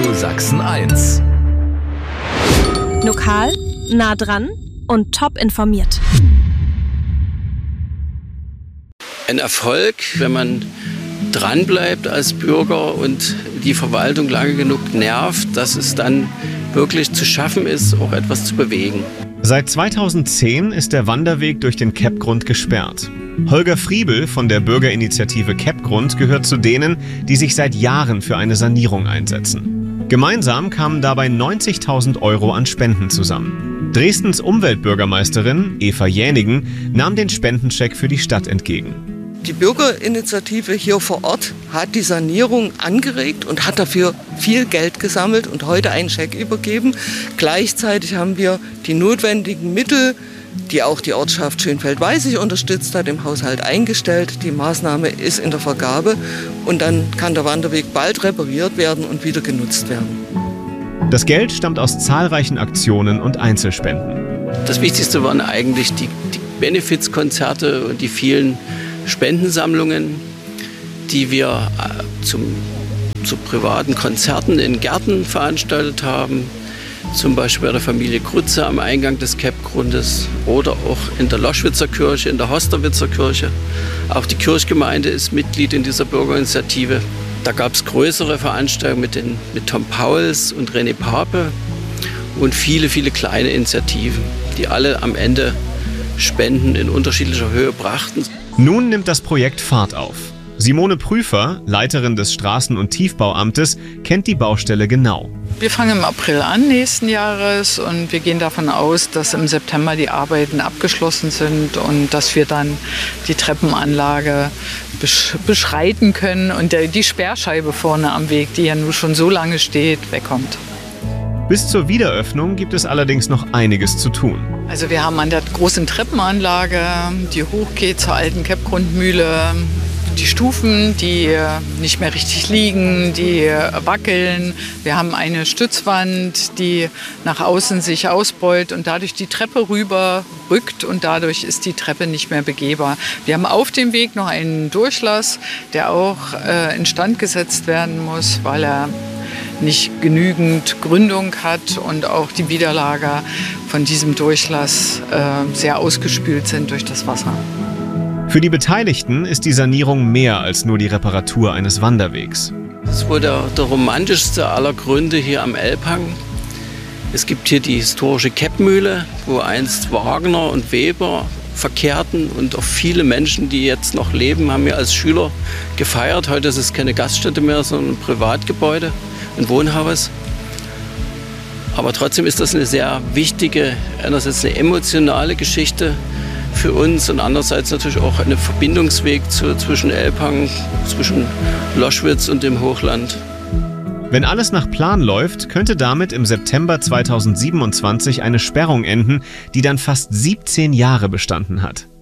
Radio Sachsen 1. Lokal, nah dran und top informiert. Ein Erfolg, wenn man dranbleibt als Bürger und die Verwaltung lange genug nervt, dass es dann wirklich zu schaffen ist, auch etwas zu bewegen. Seit 2010 ist der Wanderweg durch den Keppgrund gesperrt. Holger Friebel von der Bürgerinitiative Keppgrund gehört zu denen, die sich seit Jahren für eine Sanierung einsetzen. Gemeinsam kamen dabei 90.000 € an Spenden zusammen. Dresdens Umweltbürgermeisterin Eva Jänigen nahm den Spendenscheck für die Stadt entgegen. Die Bürgerinitiative hier vor Ort hat die Sanierung angeregt und hat dafür viel Geld gesammelt und heute einen Scheck übergeben. Gleichzeitig haben wir die notwendigen Mittel, die auch die Ortschaft Schönfeld-Weißig unterstützt hat, im Haushalt eingestellt. Die Maßnahme ist in der Vergabe und dann kann der Wanderweg bald repariert werden und wieder genutzt werden. Das Geld stammt aus zahlreichen Aktionen und Einzelspenden. Das Wichtigste waren eigentlich die Benefizkonzerte und die vielen Spendensammlungen, die wir zu privaten Konzerten in Gärten veranstaltet haben, zum Beispiel bei der Familie Krutze am Eingang des Keppgrundes oder auch in der Loschwitzer Kirche, in der Hosterwitzer Kirche. Auch die Kirchgemeinde ist Mitglied in dieser Bürgerinitiative. Da gab es größere Veranstaltungen mit Tom Pauls und René Pape und viele, viele kleine Initiativen, die alle am Ende Spenden in unterschiedlicher Höhe brachten. Nun nimmt das Projekt Fahrt auf. Simone Prüfer, Leiterin des Straßen- und Tiefbauamtes, kennt die Baustelle genau. Wir fangen im April an nächsten Jahres und wir gehen davon aus, dass im September die Arbeiten abgeschlossen sind und dass wir dann die Treppenanlage beschreiten können und die Sperrscheibe vorne am Weg, die ja nun schon so lange steht, wegkommt. Bis zur Wiederöffnung gibt es allerdings noch einiges zu tun. Also wir haben an der großen Treppenanlage, die hochgeht zur alten Keppgrundmühle, die Stufen, die nicht mehr richtig liegen, die wackeln. Wir haben eine Stützwand, die nach außen sich ausbeult und dadurch die Treppe rüber rückt und dadurch ist die Treppe nicht mehr begehbar. Wir haben auf dem Weg noch einen Durchlass, der auch instand gesetzt werden muss, weil er nicht genügend Gründung hat und auch die Widerlager von diesem Durchlass sehr ausgespült sind durch das Wasser. Für die Beteiligten ist die Sanierung mehr als nur die Reparatur eines Wanderwegs. Das ist wohl der romantischste aller Gründe hier am Elbhang. Es gibt hier die historische Keppmühle, wo einst Wagner und Weber verkehrten und auch viele Menschen, die jetzt noch leben, haben hier als Schüler gefeiert. Heute ist es keine Gaststätte mehr, sondern ein Privatgebäude, ein Wohnhaus. Aber trotzdem ist das eine sehr wichtige, einerseits eine emotionale Geschichte für uns und andererseits natürlich auch ein Verbindungsweg zwischen Elbhang, zwischen Loschwitz und dem Hochland. Wenn alles nach Plan läuft, könnte damit im September 2027 eine Sperrung enden, die dann fast 17 Jahre bestanden hat.